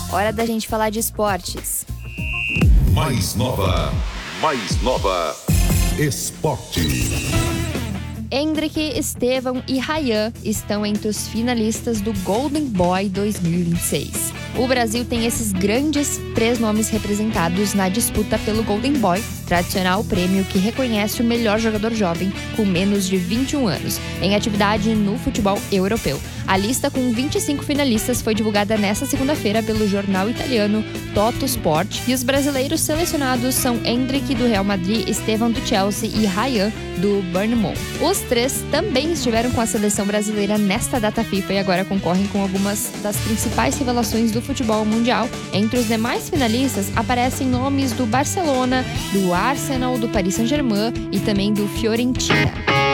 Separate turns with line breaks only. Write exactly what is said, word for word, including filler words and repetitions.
hora da gente falar de esportes.
Mais nova, mais nova, esporte.
Hendrick, Estevão e Rayan estão entre os finalistas do Golden Boy dois mil e vinte e seis. O Brasil tem esses grandes três nomes representados na disputa pelo Golden Boy, tradicional prêmio que reconhece o melhor jogador jovem com menos de vinte e um anos, em atividade no futebol europeu. A lista com vinte e cinco finalistas foi divulgada nesta segunda-feira pelo jornal italiano Toto Sport, e os brasileiros selecionados são Hendrick, do Real Madrid, Estevão, do Chelsea e Rayan, do Bournemouth. Os três também estiveram com a seleção brasileira nesta data FIFA e agora concorrem com algumas das principais revelações do futebol mundial. Entre os demais finalistas aparecem nomes do Barcelona, do Arsenal, do Paris Saint-Germain e também do Fiorentina.